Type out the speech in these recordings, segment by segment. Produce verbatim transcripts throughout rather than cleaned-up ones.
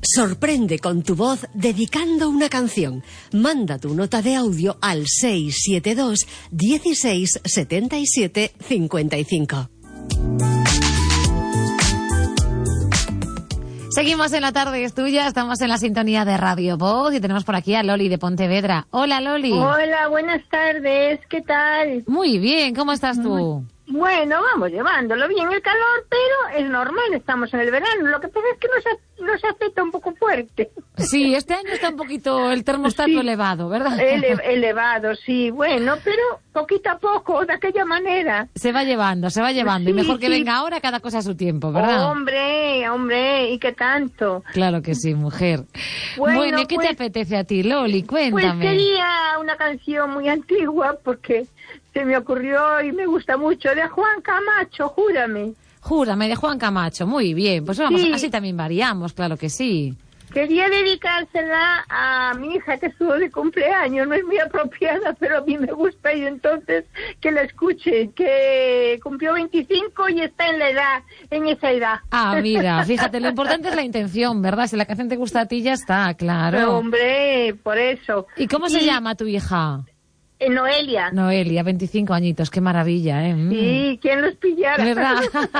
Sorprende con tu voz dedicando una canción. Manda tu nota de audio al seis siete dos, dieciséis, setenta y siete, cincuenta y cinco. Seguimos en La Tarde es Tuya, estamos en la sintonía de Radio Voz y tenemos por aquí a Loli de Pontevedra. Hola, Loli. Hola, buenas tardes, ¿qué tal? Muy bien, ¿cómo estás tú? Bueno, vamos llevándolo bien el calor, pero es normal, estamos en el verano. Lo que pasa es que nos, nos afecta un poco fuerte. Sí, este año está un poquito el termostato sí, elevado, ¿verdad? Ele, elevado, sí, bueno, pero poquito a poco, de aquella manera. Se va llevando, se va llevando, sí, y mejor que sí. venga ahora cada cosa a su tiempo, ¿verdad? Hombre, hombre, ¿y qué tanto? Claro que sí, mujer. Bueno, bueno ¿qué pues, te apetece a ti, Loli? Cuéntame. Pues quería una canción muy antigua, porque se me ocurrió y me gusta mucho, de Juan Camacho, Júrame. Júrame, de Juan Camacho, muy bien. Pues vamos, sí. así también variamos, claro que sí. Quería dedicársela a mi hija que estuvo de cumpleaños, no es muy apropiada, pero a mí me gusta y entonces que la escuche, que cumplió veinticinco y está en la edad, en esa edad. Ah, mira, fíjate, lo importante es la intención, ¿verdad? Si la canción te gusta a ti ya está, claro. Pero, hombre, por eso. ¿Y cómo se y... llama tu hija? Eh, Noelia. Noelia, veinticinco añitos, qué maravilla, ¿eh? Mm. Sí, ¿quién los pillara? ¿Verdad?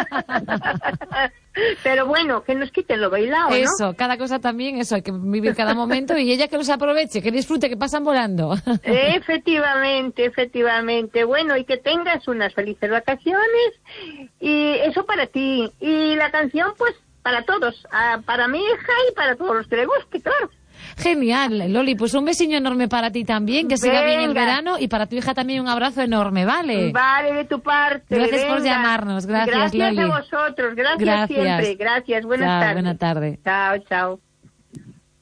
Pero bueno, que nos quiten lo bailado, ¿no? Eso, cada cosa también, eso, hay que vivir cada momento y ella que los aproveche, que disfrute, que pasan volando. Efectivamente, efectivamente. Bueno, y que tengas unas felices vacaciones y eso para ti. Y la canción, pues, para todos, para mi hija y para todos los que le guste, claro. Genial, Loli, pues un besiño enorme para ti también, que siga bien el verano y para tu hija también un abrazo enorme, ¿vale? Vale, de tu parte. Gracias venga. por llamarnos, gracias, gracias Loli. Gracias a vosotros, gracias, gracias siempre, gracias, buenas chao, tardes. Buena tarde. Chao, chao.